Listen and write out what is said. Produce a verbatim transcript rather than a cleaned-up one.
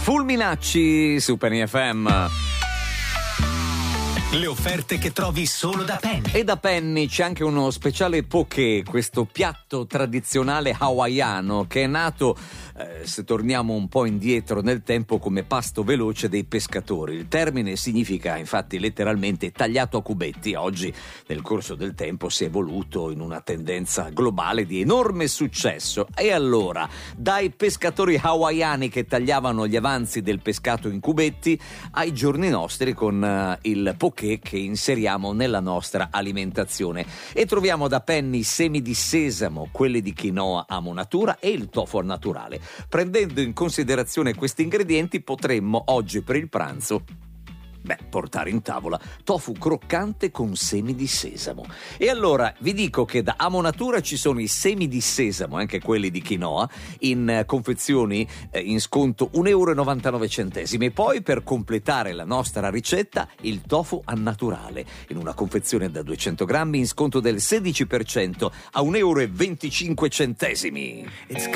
Fulminacci su Penny F M. Le offerte che trovi solo da Penny. E da Penny c'è anche uno speciale poké, questo piatto tradizionale hawaiano che è nato, eh, se torniamo un po' indietro nel tempo, come pasto veloce dei pescatori. Il termine significa infatti letteralmente tagliato a cubetti. Oggi nel corso del tempo si è evoluto in una tendenza globale di enorme successo. E allora, dai pescatori hawaiani che tagliavano gli avanzi del pescato in cubetti ai giorni nostri con uh, il poké che inseriamo nella nostra alimentazione. E troviamo da Penny semi di sesamo, quelli di quinoa a monatura e il tofu al naturale. Prendendo in considerazione questi ingredienti potremmo oggi per il pranzo Beh, portare in tavola tofu croccante con semi di sesamo. E allora vi dico che da Amo Natura ci sono i semi di sesamo, anche quelli di quinoa, in confezioni eh, in sconto un euro e novantanove centesimi. E poi, per completare la nostra ricetta, il tofu al naturale, in una confezione da duecento grammi in sconto del sedici per cento a un euro e venticinque centesimi. It's